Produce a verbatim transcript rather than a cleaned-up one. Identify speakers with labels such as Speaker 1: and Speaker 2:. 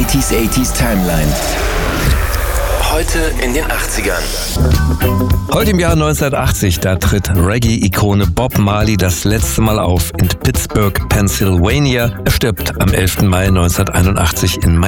Speaker 1: achtziger achtziger Timeline. Heute in den achtzigern.
Speaker 2: Heute im Jahr neunzehnhundertachtzig, da tritt Reggae-Ikone Bob Marley das letzte Mal auf in Pittsburgh, Pennsylvania. Er stirbt am elften Mai neunzehnhunderteinundachtzig in